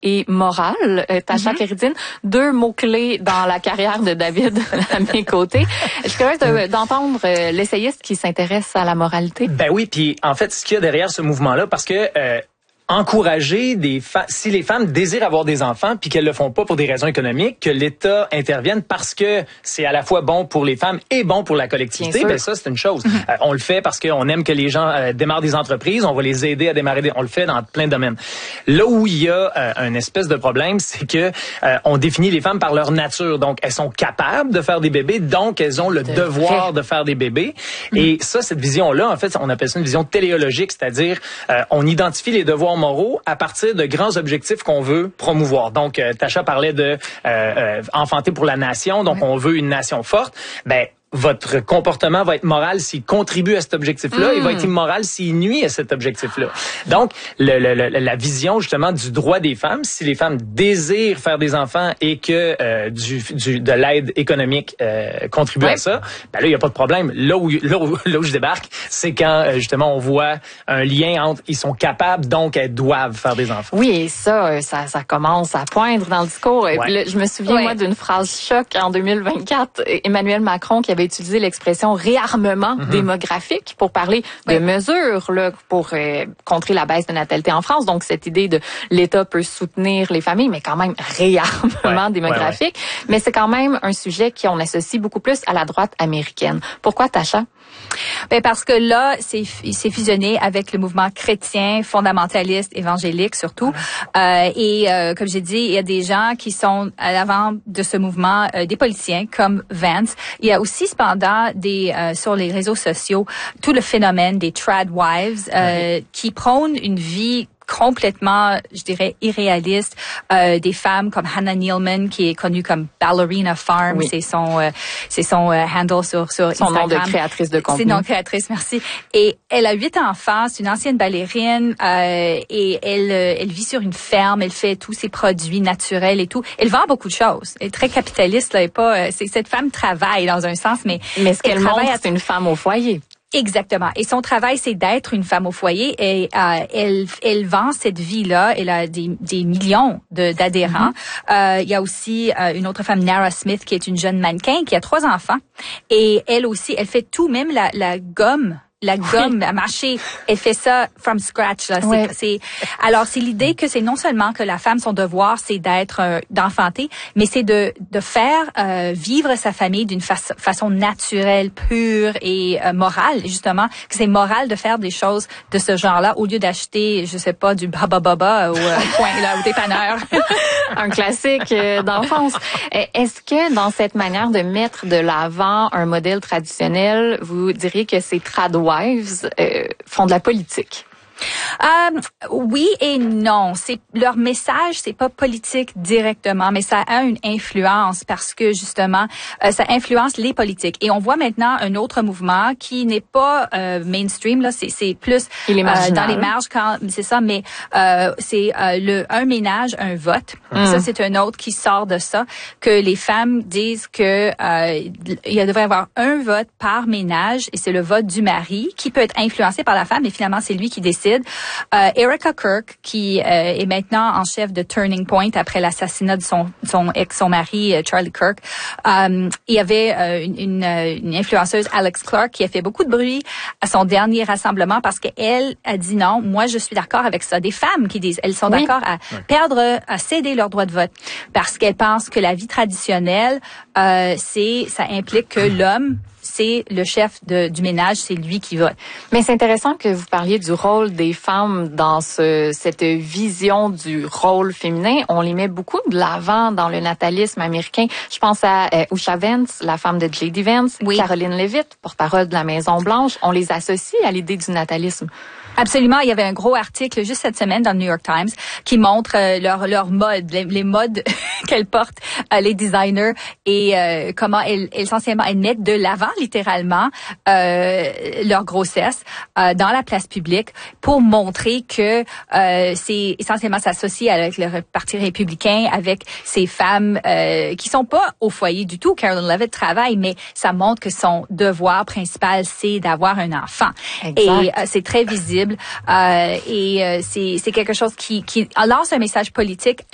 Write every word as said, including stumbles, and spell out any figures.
et morale. Euh, Tasha mm-hmm. Keridine, deux mots-clés dans la carrière de David à mes côtés. Je suis curieuse de, d'entendre euh, l'essayiste qui s'intéresse à la moralité. Ben oui, puis en fait, ce qu'il y a derrière ce mouvement-là, parce que euh, encourager des fa- si les femmes désirent avoir des enfants puis qu'elles le font pas pour des raisons économiques, que l'État intervienne parce que c'est à la fois bon pour les femmes et bon pour la collectivité, ben ça c'est une chose. Mm-hmm. Euh, on le fait parce qu'on aime que les gens euh, démarrent des entreprises, on va les aider à démarrer des... on le fait dans plein de domaines. Là où il y a euh, un espèce de problème, c'est que euh, on définit les femmes par leur nature. Donc elles sont capables de faire des bébés, donc elles ont le de devoir vrai. de faire des bébés. Mm-hmm. Et ça, cette vision-là, en fait, on appelle ça une vision téléologique, c'est-à-dire euh, on identifie les devoirs moraux à partir de grands objectifs qu'on veut promouvoir. Donc, euh, Tasha parlait de euh, euh, enfanter pour la nation, donc oui. on veut une nation forte. Ben, votre comportement va être moral s'il contribue à cet objectif-là, mmh. et va être immoral s'il nuit à cet objectif-là. Donc, le, le, le, la vision justement du droit des femmes, si les femmes désirent faire des enfants et que euh, du, du, de l'aide économique euh, contribue ouais. à ça, ben là, il n'y a pas de problème. Là où, là où, là où je débarque, c'est quand euh, justement on voit un lien entre ils sont capables, donc elles doivent faire des enfants. Oui, et ça, ça, ça commence à poindre dans le discours. Ouais. Là, je me souviens, ouais. moi, d'une phrase choc en deux mille vingt-quatre, Emmanuel Macron qui avait utilisé l'expression réarmement mm-hmm. démographique pour parler oui. de mesures là, pour euh, contrer la baisse de natalité en France. Donc, cette idée de l'État peut soutenir les familles, mais quand même réarmement ouais. démographique. Ouais, ouais. Mais c'est quand même un sujet qu'on associe beaucoup plus à la droite américaine. Pourquoi, Tasha? Ben parce que là, c'est c'est fusionné avec le mouvement chrétien, fondamentaliste, évangélique surtout. Euh, et euh, comme j'ai dit, il y a des gens qui sont à l'avant de ce mouvement, euh, des politiciens comme Vance. Il y a aussi cependant des euh, sur les réseaux sociaux tout le phénomène des trad wives euh, oui. qui prônent une vie complètement, je dirais, irréaliste. Euh, des femmes comme Hannah Nealman, qui est connue comme Ballerina Farm, oui. c'est son, euh, c'est son euh, handle sur sur son Instagram. Son nom de créatrice de contenu. C'est nom de créatrice, merci. Et elle a huit enfants, c'est une ancienne ballerine, euh, et elle, euh, elle vit sur une ferme, elle fait tous ses produits naturels et tout. Elle vend beaucoup de choses. Elle est très capitaliste, là, et pas. Euh, c'est cette femme travaille dans un sens, mais mais ce qu'elle montre, c'est une femme au foyer. Exactement. Et son travail, c'est d'être une femme au foyer. Et euh, elle, elle vend cette vie-là. Elle a des, des millions de, d'adhérents. Mm-hmm. Euh, il y a aussi euh, une autre femme, Nara Smith, qui est une jeune mannequin, qui a trois enfants. Et elle aussi, elle fait tout, même la, la gomme. La gomme oui. à mâcher, elle fait ça from scratch. Là. C'est, ouais. c'est, alors, c'est l'idée que c'est non seulement que la femme, son devoir, c'est d'être, euh, d'enfanter, mais c'est de, de faire euh, vivre sa famille d'une fa- façon naturelle, pure et euh, morale. Justement, que c'est moral de faire des choses de ce genre-là au lieu d'acheter, je sais pas, du baba baba au euh, coin là, au dépanneur. Un classique euh, d'enfance. Est-ce que dans cette manière de mettre de l'avant un modèle traditionnel, vous diriez que c'est trad wives euh, font de la politique? Euh, oui et non. C'est leur message, c'est pas politique directement, mais ça a une influence parce que justement, euh, ça influence les politiques. Et on voit maintenant un autre mouvement qui n'est pas euh, mainstream là, c'est c'est plus euh, dans les marges quand c'est ça, mais euh, c'est euh, le un ménage un vote. Mmh. Ça c'est un autre qui sort de ça que les femmes disent que euh, il devrait y avoir un vote par ménage et c'est le vote du mari qui peut être influencé par la femme, mais finalement c'est lui qui décide. Euh, Erica Kirk, qui euh, est maintenant en chef de Turning Point après l'assassinat de son, son ex, son mari euh, Charlie Kirk. Euh, il y avait euh, une, une, une influenceuse, Alex Clark, qui a fait beaucoup de bruit à son dernier rassemblement parce qu'elle a dit non, moi je suis d'accord avec ça. Des femmes qui disent, elles sont oui. d'accord à oui. perdre, à céder leur droit de vote parce qu'elles pensent que la vie traditionnelle, euh, c'est, ça implique que l'homme c'est le chef de, du ménage, c'est lui qui vote. Mais c'est intéressant que vous parliez du rôle des femmes dans ce, cette vision du rôle féminin. On les met beaucoup de l'avant dans le natalisme américain. Je pense à euh, Usha Vance, la femme de J D Vance, oui. Caroline Leavitt, porte-parole de la Maison-Blanche. On les associe à l'idée du natalisme. Absolument. Il y avait un gros article juste cette semaine dans le New York Times qui montre euh, leur leur mode, les, les modes qu'elles portent, euh, les designers et euh, comment elles, essentiellement elles mettent de l'avant littéralement euh, leur grossesse euh, dans la place publique pour montrer que euh, c'est essentiellement s'associer avec le Parti républicain, avec ces femmes euh, qui sont pas au foyer du tout. Caroline Leavitt travaille, mais ça montre que son devoir principal c'est d'avoir un enfant. Exact. Et euh, c'est très visible. Euh, et euh, c'est, c'est quelque chose qui, qui lance un message politique.